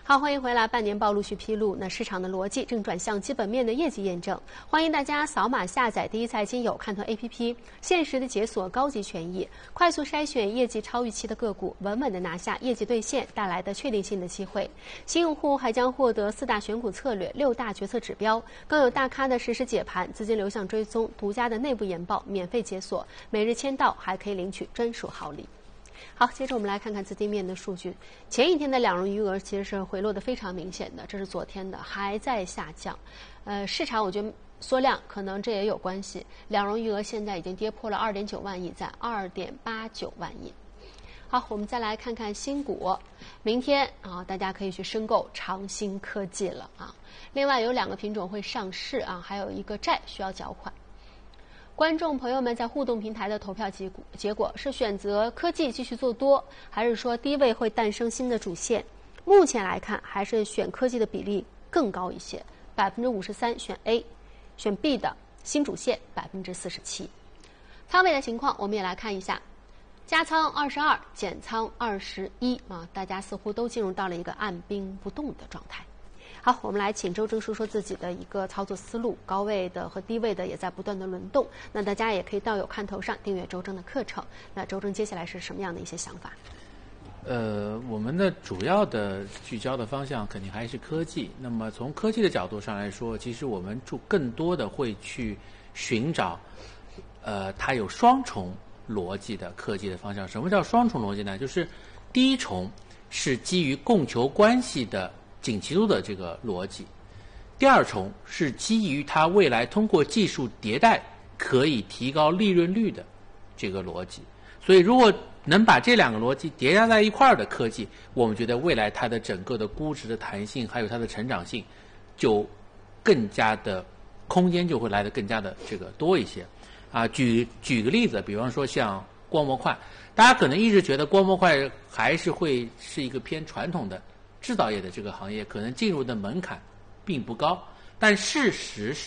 好，欢迎回来。半年报陆续披露，那市场的逻辑正转向基本面的业绩验证。欢迎大家扫码下载第一财经有看头 APP， 限时的解锁高级权益，快速筛选业绩超预期的个股，稳稳的拿下业绩兑现带来的确定性的机会。新用户还将获得4大选股策略、6大决策指标，更有大咖的实时解盘、资金流向追踪、独家的内部研报免费解锁，每日签到还可以领取专属好礼。好，接着我们来看看资金面的数据。前一天的两融余额其实是回落的非常明显的，这是昨天的，还在下降。市场我觉得缩量可能这也有关系。两融余额现在已经跌破了2.9万亿，在2.89万亿。好，我们再来看看新股。明天啊，大家可以去申购长兴科技了啊。另外有2个品种会上市啊，还有一个债需要缴款。观众朋友们在互动平台的投票结果是选择科技继续做多，还是说低位会诞生新的主线？目前来看，还是选科技的比例更高一些，53%选 A， 选 B 的新主线47%。仓位的情况我们也来看一下，加仓22，减仓21啊，大家似乎都进入到了一个按兵不动的状态。好，我们来请周征说说自己的一个操作思路，高位的和低位的也在不断的轮动。那大家也可以到有看头上订阅周征的课程。那周征接下来是什么样的一些想法？ 我们的主要的聚焦的方向肯定还是科技。那么从科技的角度上来说，其实我们更多的会去寻找，它有双重逻辑的科技的方向。什么叫双重逻辑呢？就是第一重是基于供求关系的景气度的这个逻辑，第二重是基于它未来通过技术迭代可以提高利润率的这个逻辑。所以如果能把这2个逻辑叠加在一块儿的科技，我们觉得未来它的整个的估值的弹性还有它的成长性就更加的空间就会来得更加的这个多一些啊。举个例子，比方说像光模块，大家可能一直觉得光模块还是会是一个偏传统的制造业的这个行业，可能进入的门槛并不高，但事实